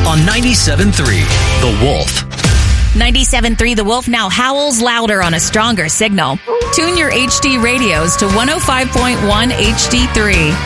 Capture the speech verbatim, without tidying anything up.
on ninety-seven point three The Wolf. ninety-seven point three The Wolf now howls louder on a stronger signal. Tune your H D radios to one oh five point one H D three.